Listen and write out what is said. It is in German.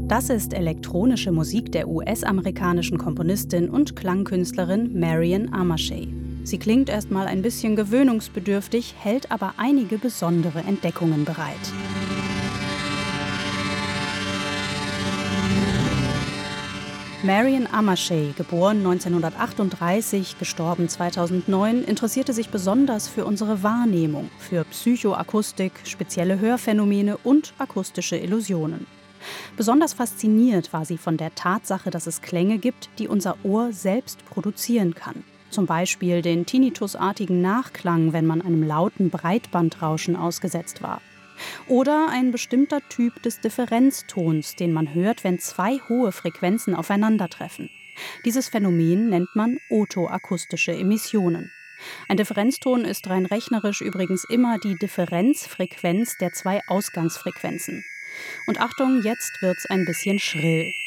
Das ist elektronische Musik der US-amerikanischen Komponistin und Klangkünstlerin Marian Amarchey. Sie klingt erstmal ein bisschen gewöhnungsbedürftig, hält aber einige besondere Entdeckungen bereit. Marian Amarchey, geboren 1938, gestorben 2009, interessierte sich besonders für unsere Wahrnehmung, für Psychoakustik, spezielle Hörphänomene und akustische Illusionen. Besonders fasziniert war sie von der Tatsache, dass es Klänge gibt, die unser Ohr selbst produzieren kann. Zum Beispiel den tinnitusartigen Nachklang, wenn man einem lauten Breitbandrauschen ausgesetzt war. Oder ein bestimmter Typ des Differenztons, den man hört, wenn zwei hohe Frequenzen aufeinandertreffen. Dieses Phänomen nennt man otoakustische Emissionen. Ein Differenzton ist rein rechnerisch übrigens immer die Differenzfrequenz der zwei Ausgangsfrequenzen. Und Achtung, jetzt wird's ein bisschen schrill.